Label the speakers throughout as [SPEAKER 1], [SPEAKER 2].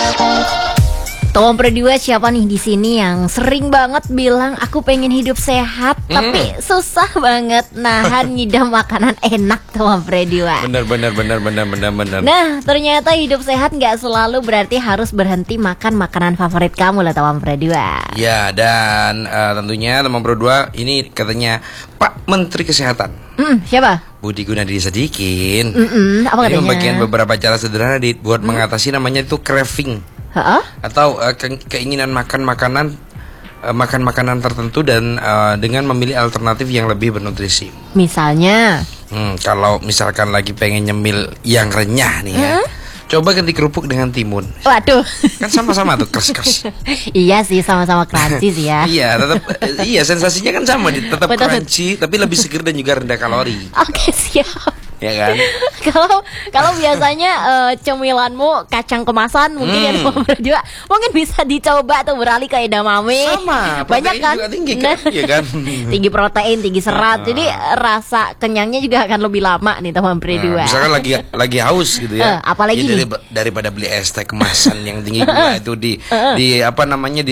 [SPEAKER 1] Tom berdua siapa nih di sini yang sering banget bilang aku pengen hidup sehat, tapi susah banget nahan ngidam makanan enak Tom berdua.
[SPEAKER 2] Bener.
[SPEAKER 1] Nah, ternyata hidup sehat nggak selalu berarti harus berhenti makan makanan favorit kamu lah Tom berdua.
[SPEAKER 2] Ya, dan tentunya teman berdua ini katanya Pak Menteri Kesehatan.
[SPEAKER 1] Siapa?
[SPEAKER 2] Budi Gunadi Sadikin.
[SPEAKER 1] Apa
[SPEAKER 2] Ini
[SPEAKER 1] katanya?
[SPEAKER 2] membagikan beberapa cara sederhana buat mengatasi namanya itu craving. Atau keinginan makan makanan tertentu dan dengan memilih alternatif yang lebih bernutrisi.
[SPEAKER 1] Misalnya?
[SPEAKER 2] Kalau misalkan lagi pengen nyemil yang renyah nih ya, coba ganti kerupuk dengan timun.
[SPEAKER 1] Waduh.
[SPEAKER 2] Kan sama-sama tuh keras.
[SPEAKER 1] Iya sih, sama-sama crunchy sih ya.
[SPEAKER 2] Iya, iya sensasinya kan sama, tetap
[SPEAKER 1] Betul.
[SPEAKER 2] Crunchy tapi lebih segar dan juga rendah kalori.
[SPEAKER 1] Oke, siap.
[SPEAKER 2] Ya kan?
[SPEAKER 1] Kalau biasanya cemilanmu kacang kemasan mungkin ya berdua mungkin bisa dicoba tuh beralih ke edamame.
[SPEAKER 2] Sama,
[SPEAKER 1] banyak kan?
[SPEAKER 2] juga tinggi kan? Iya kan?
[SPEAKER 1] Tinggi protein, tinggi serat. Jadi rasa kenyangnya juga akan lebih lama nih teman berdua.
[SPEAKER 2] Misalkan lagi haus gitu ya.
[SPEAKER 1] Apalagi
[SPEAKER 2] ya,
[SPEAKER 1] nih?
[SPEAKER 2] Daripada beli es teh kemasan yang tinggi gula itu di apa namanya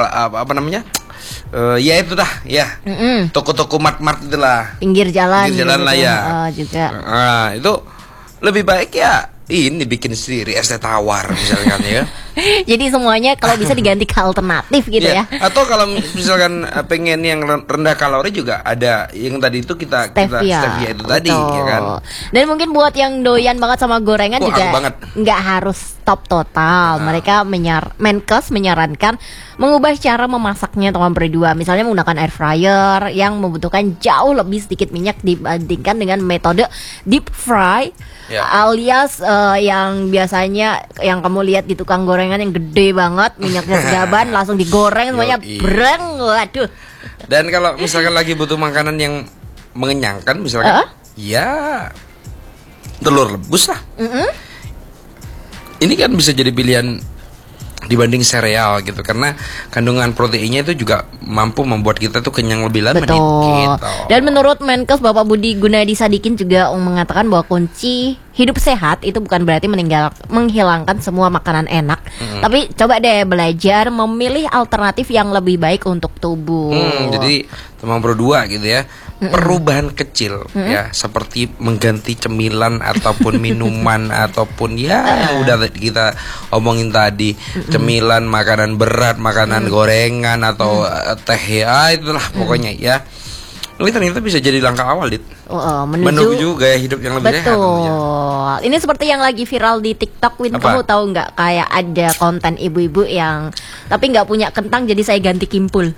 [SPEAKER 2] ya itu dah ya. Toko-toko mart itulah.
[SPEAKER 1] Pinggir jalan
[SPEAKER 2] gitu lah ya.
[SPEAKER 1] Juga.
[SPEAKER 2] Nah, itu lebih baik ya ini bikin sendiri es teh tawar misalkan ya.
[SPEAKER 1] Jadi semuanya kalau bisa diganti ke alternatif gitu ya.
[SPEAKER 2] Atau kalau misalkan pengen yang rendah kalori juga ada yang tadi itu kita stevia itu tadi ya kan.
[SPEAKER 1] Dan mungkin buat yang doyan banget sama gorengan juga nggak harus stop total. Mereka Menkes menyarankan mengubah cara memasaknya teman berdua. Misalnya menggunakan air fryer yang membutuhkan jauh lebih sedikit minyak dibandingkan dengan metode deep fry. Alias yang biasanya yang kamu lihat di tukang gorengan yang gede banget, minyaknya segaban langsung digoreng semuanya breng. Waduh.
[SPEAKER 2] Dan kalau misalkan lagi butuh makanan yang mengenyangkan misalkan ya telur rebus lah. Ini kan bisa jadi pilihan dibanding sereal gitu, karena kandungan proteinnya itu juga mampu membuat kita tuh kenyang lebih lama.
[SPEAKER 1] Betul. Dan menurut Menkes Bapak Budi Gunadi Sadikin juga mengatakan bahwa kunci hidup sehat itu bukan berarti menghilangkan semua makanan enak, tapi coba deh belajar memilih alternatif yang lebih baik untuk tubuh.
[SPEAKER 2] Jadi teman berdua gitu ya, perubahan kecil ya, seperti mengganti cemilan ataupun minuman ataupun ya yang udah kita omongin tadi, cemilan, makanan berat, makanan gorengan atau teh ya, itulah pokoknya ya. Ini ternyata bisa jadi langkah awal menuju gaya hidup yang lebih sehat.
[SPEAKER 1] Betul. Ini seperti yang lagi viral di TikTok, Win. Kamu tahu nggak, kayak ada konten ibu-ibu yang tapi nggak punya kentang, jadi saya ganti kimpul.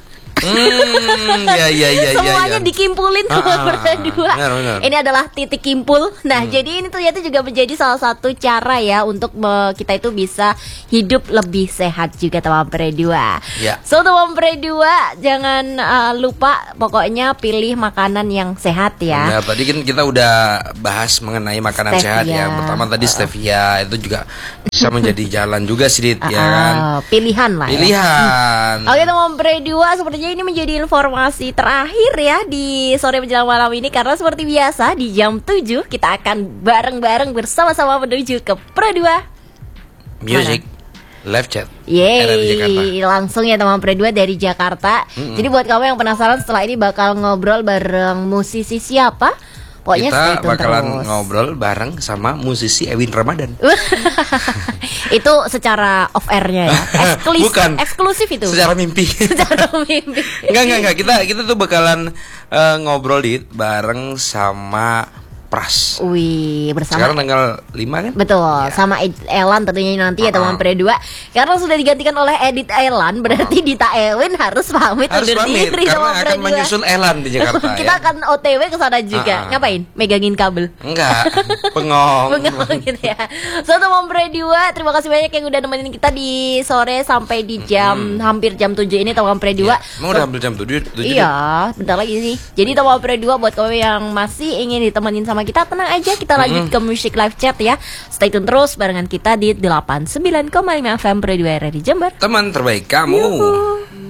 [SPEAKER 1] Semuanya dikimpulin tuh berdua. Ini adalah titik kimpul. Nah, jadi ini ternyata juga menjadi salah satu cara ya untuk kita itu bisa hidup lebih sehat juga teman berdua. So teman berdua jangan lupa pokoknya pilih makanan yang sehat ya.
[SPEAKER 2] Nah, tadi kan kita udah bahas mengenai makanan sehat ya. Pertama tadi stevia itu juga bisa menjadi jalan juga sih, ya kan?
[SPEAKER 1] Pilihan lah.
[SPEAKER 2] Pilihan.
[SPEAKER 1] Oke teman berdua, sepertinya ini menjadi informasi terakhir ya di sore menjelang malam ini, karena seperti biasa di jam 7 kita akan bareng-bareng bersama-sama menuju ke Pro 2
[SPEAKER 2] Music Live Chat.
[SPEAKER 1] Yeay, langsung ya teman Pro 2 dari Jakarta. Jadi buat kamu yang penasaran, setelah ini bakal ngobrol bareng musisi siapa, pokoknya
[SPEAKER 2] kita bakalan ngobrol bareng sama musisi Ewin Ramadan.
[SPEAKER 1] Itu secara off airnya ya. Eksklusif itu.
[SPEAKER 2] Secara mimpi. Enggak. Kita tuh bakalan ngobrol bareng sama Pras.
[SPEAKER 1] Wih, bersama
[SPEAKER 2] sekarang tanggal 5 kan?
[SPEAKER 1] Betul, sama Elan tentunya nanti ya teman berdua. Karena sudah digantikan oleh Edit Elan, berarti Dita Ewin harus pamit undur diri
[SPEAKER 2] karena akan menyusul Elan di Jakarta.
[SPEAKER 1] Kita akan OTW ke sana juga. Ngapain? Megangin kabel?
[SPEAKER 2] Enggak, bengong
[SPEAKER 1] gitu ya. So teman berdua, terima kasih banyak yang udah nemenin kita di sore sampai di jam hampir jam 7 ini teman berdua.
[SPEAKER 2] Emang udah hampir jam 7?
[SPEAKER 1] Iya, bentar lagi sih. Jadi teman berdua, buat kamu yang masih ingin ditemenin sama kita, tenang aja, kita lanjut ke Music Live Chat ya. Stay tune terus barengan kita di 89,5 FM Pro 2 RRI Jember.
[SPEAKER 2] Teman terbaik kamu.
[SPEAKER 1] Yuhu.